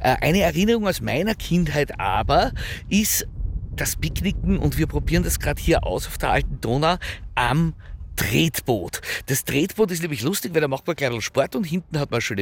Eine Erinnerung aus meiner Kindheit aber ist das Picknicken, und wir probieren das gerade hier aus auf der Alten Donau, am Tretboot. Das Tretboot ist nämlich lustig, weil da macht man gleich ein bisschen Sport und hinten hat man eine schöne